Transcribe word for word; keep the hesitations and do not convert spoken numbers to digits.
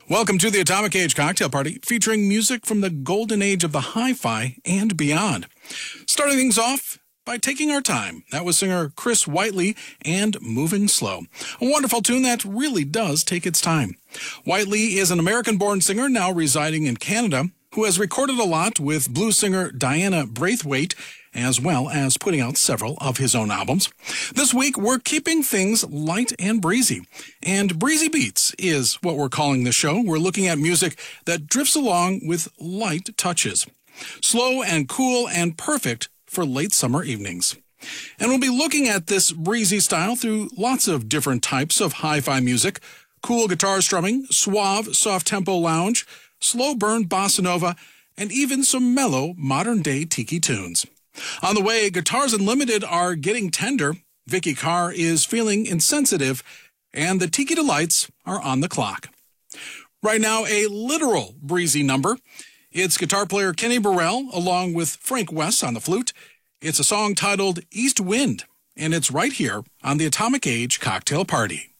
Welcome to the Atomic Age Cocktail Party, featuring music from the golden age of the hi-fi and beyond. Starting things off by Taking Our Time. That was singer Chris Whiteley and Moving Slow. A wonderful tune that really does take its time. Whiteley is an American-born singer now residing in Canada who has recorded a lot with blues singer Diana Braithwaite, as well as putting out several of his own albums. This week, we're keeping things light and breezy. And Breezy Beats is what we're calling the show. We're looking at music that drifts along with light touches. Slow and cool and perfect for late summer evenings. And we'll be looking at this breezy style through lots of different types of hi-fi music: cool guitar strumming, suave, soft-tempo lounge, slow burn bossa nova, and even some mellow modern-day tiki tunes. On the way, Guitars Unlimited are getting tender, Vicky Carr is feeling insensitive, and the Tiki Delights are on the clock. Right now, a literal breezy number. It's guitar player Kenny Burrell along with Frank West on the flute. It's a song titled East Wind, and it's right here on the Atomic Age Cocktail Party.